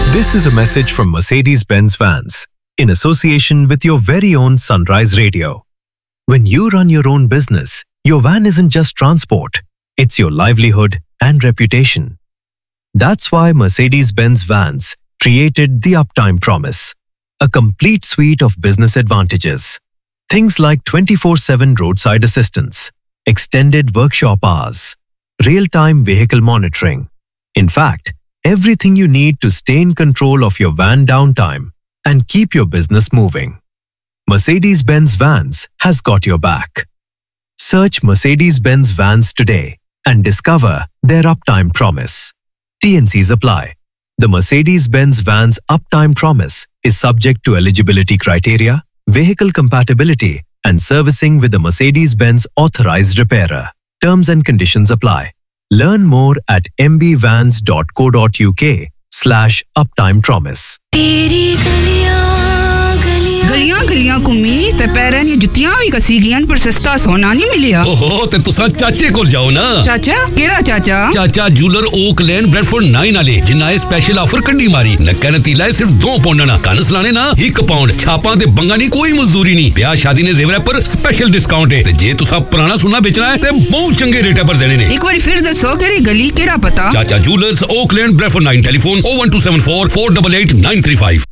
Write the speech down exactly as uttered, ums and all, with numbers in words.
This is a message from Mercedes-Benz Vans in association with your very own Sunrise Radio. When you run your own business, your van isn't just transport, it's your livelihood and reputation. That's why Mercedes-Benz Vans created the Uptime Promise, a complete suite of business advantages. Things like twenty-four seven roadside assistance, extended workshop hours, real-time vehicle monitoring. In fact, everything you need to stay in control of your van downtime and keep your business moving. Mercedes-Benz Vans has got your back. Search Mercedes-Benz Vans today and discover their Uptime Promise. T and Cs apply. The Mercedes-Benz Vans Uptime Promise is subject to eligibility criteria, vehicle compatibility, and servicing with the Mercedes-Benz authorized repairer. Terms and conditions apply. Learn more at m b vans dot co dot u k slash uptime promise. गलियां गलियां घूमी ते पैरें दी जुत्तियां भी कसी गईयां पर सस्ता सोना नहीं मिलिया। ओहो ते तुसा चाचे कोल जाओ ना। चाचा केड़ा चाचा? चाचा जूलर ओक लेन ब्रेडफोर्ड नाइन वाले जिन्ना स्पेशल ऑफर कड्डी मारी नक्का नतीला है सिर्फ दो पौंड ना कन सलाने ना एक पाउंड छापां ते बंगा नहीं कोई मजदूरी नहीं ब्याह शादी ने जेवर पर स्पेशल डिस्काउंट है ते जे तुसा पुराना सोना बेचना है ते बहुत चंगे रेट पर देने ने। एक बार फिर दसो केड़ी गली केड़ा पता? चाचा जूलर्स ओक लेन Bradford nine telephone oh one two seven four four eight eight nine three five।